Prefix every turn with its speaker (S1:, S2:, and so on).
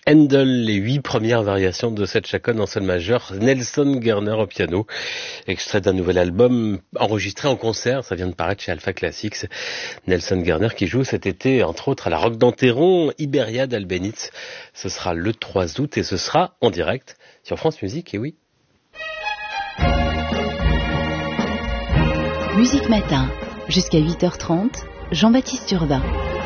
S1: Handel, les 8 premières variations de cette chaconne en sol majeur, Nelson Gerner au piano, extrait d'un nouvel album enregistré en concert, ça vient de paraître chez Alpha Classics. Nelson Gerner qui joue cet été, entre autres, à la Roque d'Enterron, Iberia d'Albenitz. Ce sera le 3 août et ce sera en direct sur France Musique, et oui.
S2: Musique Matin, jusqu'à 8h30, Jean-Baptiste Urbain.